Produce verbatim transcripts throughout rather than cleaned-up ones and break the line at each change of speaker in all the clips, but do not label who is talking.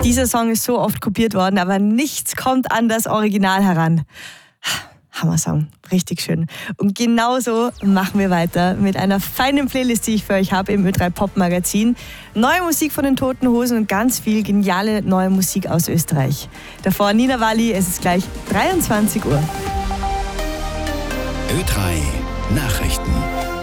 Dieser Song ist so oft kopiert worden, aber nichts kommt an das Original heran. Hammer-Song, richtig schön. Und genauso machen wir weiter mit einer feinen Playlist, die ich für euch habe im Ö drei Pop Magazin. Neue Musik von den Toten Hosen und ganz viel geniale neue Musik aus Österreich. Davor Nina Walli, es ist gleich dreiundzwanzig Uhr.
Ö drei Nachrichten.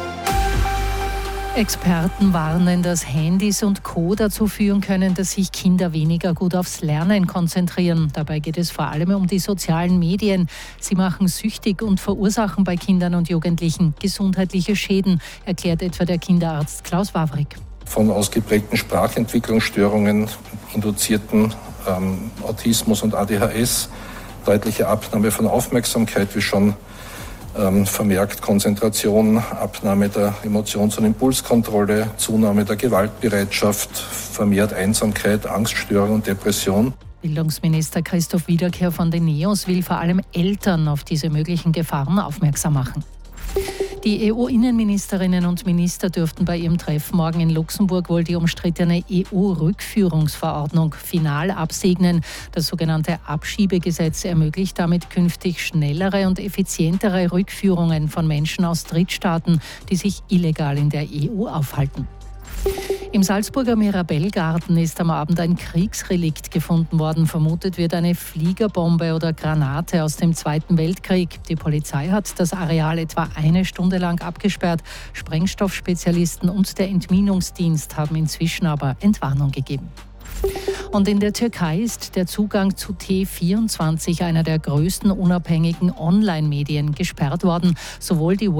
Experten warnen, dass Handys und Co. dazu führen können, dass sich Kinder weniger gut aufs Lernen konzentrieren. Dabei geht es vor allem um die sozialen Medien. Sie machen süchtig und verursachen bei Kindern und Jugendlichen gesundheitliche Schäden, erklärt etwa der Kinderarzt Klaus Wawrik.
Von ausgeprägten Sprachentwicklungsstörungen, induzierten ähm, Autismus und A D H S, deutliche Abnahme von Aufmerksamkeit, wie schon ähm, vermerkt Konzentration, Abnahme der Emotions- und Impulskontrolle, Zunahme der Gewaltbereitschaft, vermehrt Einsamkeit, Angststörung und Depression.
Bildungsminister Christoph Wiederkehr von den NEOS will vor allem Eltern auf diese möglichen Gefahren aufmerksam machen. Die E U-Innenministerinnen und Minister dürften bei ihrem Treffen morgen in Luxemburg wohl die umstrittene E U-Rückführungsverordnung final absegnen. Das sogenannte Abschiebegesetz ermöglicht damit künftig schnellere und effizientere Rückführungen von Menschen aus Drittstaaten, die sich illegal in der E U aufhalten. Im Salzburger Mirabellgarten ist am Abend ein Kriegsrelikt gefunden worden. Vermutet wird eine Fliegerbombe oder Granate aus dem Zweiten Weltkrieg. Die Polizei hat das Areal etwa eine Stunde lang abgesperrt. Sprengstoffspezialisten und der Entminungsdienst haben inzwischen aber Entwarnung gegeben. Und in der Türkei ist der Zugang zu T vierundzwanzig, einer der größten unabhängigen Online-Medien, gesperrt worden. Sowohl die